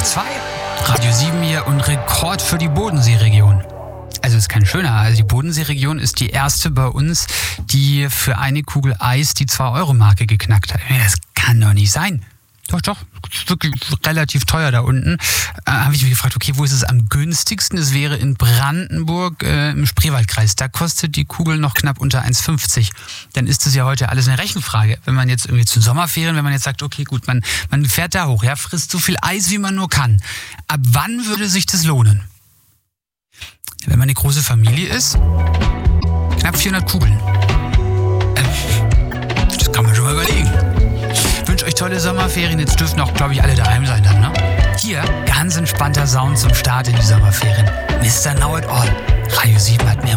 2. Radio 7 hier und Rekord für die Bodenseeregion. Also ist kein schöner. Also die Bodenseeregion ist die erste bei uns, die für eine Kugel Eis die 2-Euro-Marke geknackt hat. Das kann doch nicht sein. Doch, ist wirklich relativ teuer da unten. Habe ich mich gefragt, okay, wo ist es am günstigsten? Es wäre in Brandenburg im Spreewaldkreis. Da kostet die Kugel noch knapp unter 1,50. Dann ist es ja heute alles eine Rechenfrage. Wenn man jetzt irgendwie zu Sommerferien, wenn man jetzt sagt, okay, gut, man fährt da hoch, ja, frisst so viel Eis, wie man nur kann. Ab wann würde sich das lohnen? Wenn man eine große Familie ist, knapp 400 Kugeln. Das kann man schon mal überlegen. Ich wünsche euch tolle Sommerferien. Jetzt dürfen auch, glaube ich, alle daheim sein dann, ne? Hier, ganz entspannter Sound zum Start in die Sommerferien. Mr. Know It All. Radio 7 hat mehr